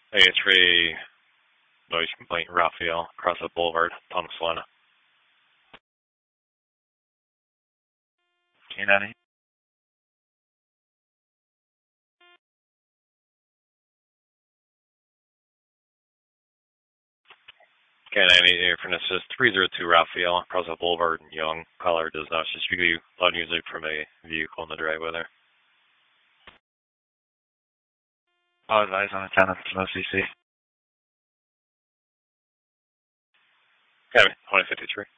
A3 noise complaint, Raphael, Crossup Boulevard, Thomas Solana. K90. K90, Furnace is 302 Raphael, Crossup Boulevard, Young. Caller does not distribute loud music from a vehicle in the driveway there. I'll advise on attendance from OCC. Kevin, 2053.